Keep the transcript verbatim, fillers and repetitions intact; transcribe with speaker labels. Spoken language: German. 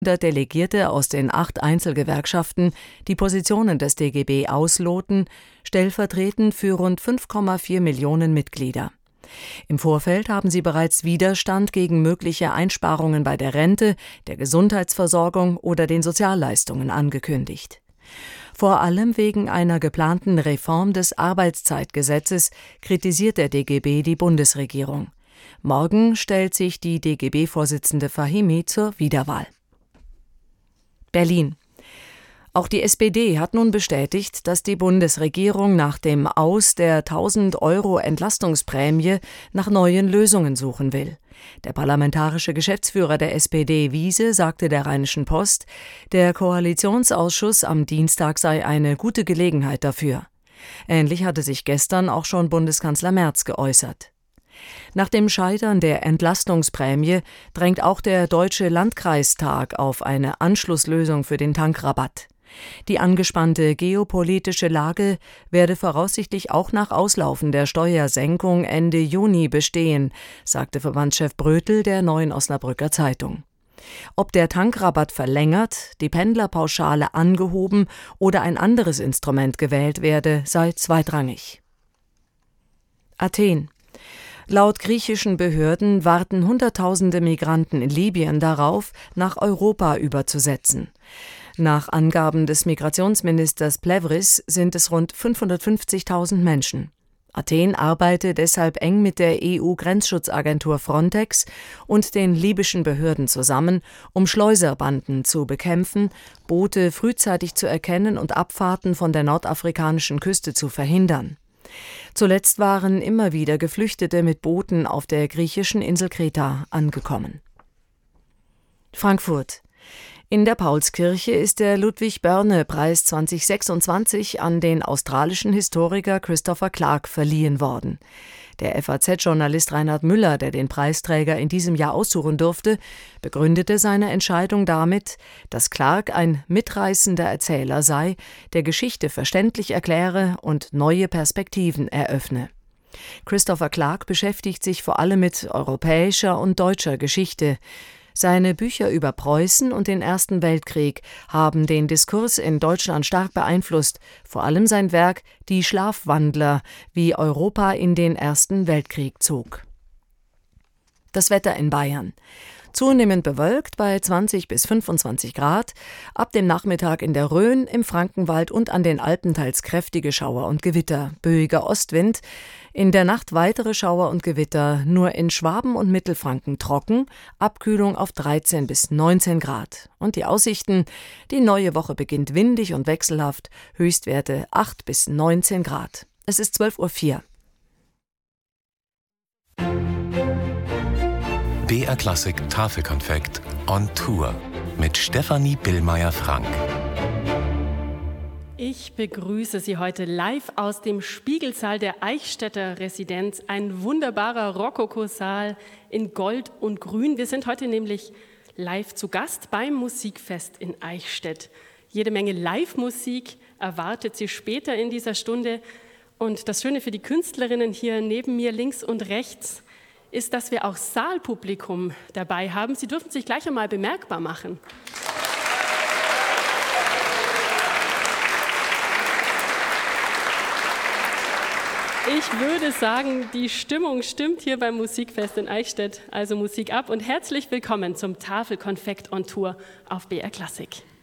Speaker 1: Delegierte aus den acht Einzelgewerkschaften die Positionen des D G B ausloten, stellvertretend für rund fünf Komma vier Millionen Mitglieder. Im Vorfeld haben sie bereits Widerstand gegen mögliche Einsparungen bei der Rente, der Gesundheitsversorgung oder den Sozialleistungen angekündigt. Vor allem wegen einer geplanten Reform des Arbeitszeitgesetzes kritisiert der D G B die Bundesregierung. Morgen stellt sich die D G B-Vorsitzende Fahimi zur Wiederwahl. Berlin. Auch die S P D hat nun bestätigt, dass die Bundesregierung nach dem Aus der tausend Euro Entlastungsprämie nach neuen Lösungen suchen will. Der parlamentarische Geschäftsführer der S P D, Wiese, sagte der Rheinischen Post, der Koalitionsausschuss am Dienstag sei eine gute Gelegenheit dafür. Ähnlich hatte sich gestern auch schon Bundeskanzler Merz geäußert. Nach dem Scheitern der Entlastungsprämie drängt auch der Deutsche Landkreistag auf eine Anschlusslösung für den Tankrabatt. Die angespannte geopolitische Lage werde voraussichtlich auch nach Auslaufen der Steuersenkung Ende Juni bestehen, sagte Verbandschef Brötel der Neuen Osnabrücker Zeitung. Ob der Tankrabatt verlängert, die Pendlerpauschale angehoben oder ein anderes Instrument gewählt werde, sei zweitrangig. Athen. Laut griechischen Behörden warten Hunderttausende Migranten in Libyen darauf, nach Europa überzusetzen. Nach Angaben des Migrationsministers Plevris sind es rund fünfhundertfünfzigtausend Menschen. Athen arbeite deshalb eng mit der E U-Grenzschutzagentur Frontex und den libyschen Behörden zusammen, um Schleuserbanden zu bekämpfen, Boote frühzeitig zu erkennen und Abfahrten von der nordafrikanischen Küste zu verhindern. Zuletzt waren immer wieder Geflüchtete mit Booten auf der griechischen Insel Kreta angekommen. Frankfurt. In der Paulskirche ist der Ludwig-Börne-Preis zweitausendsechsundzwanzig an den australischen Historiker Christopher Clark verliehen worden. Der F A Z-Journalist Reinhard Müller, der den Preisträger in diesem Jahr aussuchen durfte, begründete seine Entscheidung damit, dass Clark ein mitreißender Erzähler sei, der Geschichte verständlich erkläre und neue Perspektiven eröffne. Christopher Clark beschäftigt sich vor allem mit europäischer und deutscher Geschichte. Seine Bücher über Preußen und den Ersten Weltkrieg haben den Diskurs in Deutschland stark beeinflusst, vor allem sein Werk »Die Schlafwandler«, wie Europa in den Ersten Weltkrieg zog. Das Wetter in Bayern. Zunehmend bewölkt bei zwanzig bis fünfundzwanzig Grad, ab dem Nachmittag in der Rhön, im Frankenwald und an den Alpen teils kräftige Schauer und Gewitter, böiger Ostwind, in der Nacht weitere Schauer und Gewitter, nur in Schwaben und Mittelfranken trocken, Abkühlung auf dreizehn bis neunzehn Grad. Und die Aussichten, die neue Woche beginnt windig und wechselhaft, Höchstwerte acht bis neunzehn Grad. Es ist zwölf Uhr vier.
Speaker 2: B R Klassik Tafelkonfekt on Tour mit Stefanie Billmeier-Frank.
Speaker 3: Ich begrüße Sie heute live aus dem Spiegelsaal der Eichstätter Residenz, ein wunderbarer Rokokosaal in Gold und Grün. Wir sind heute nämlich live zu Gast beim Musikfest in Eichstätt. Jede Menge Live-Musik erwartet Sie später in dieser Stunde. Und das Schöne für die Künstlerinnen hier neben mir links und rechts ist, dass wir auch Saalpublikum dabei haben. Sie dürfen sich gleich einmal bemerkbar machen. Ich würde sagen, die Stimmung stimmt hier beim Musikfest in Eichstätt, also Musik ab und herzlich willkommen zum Tafelkonfekt on Tour auf B R Klassik.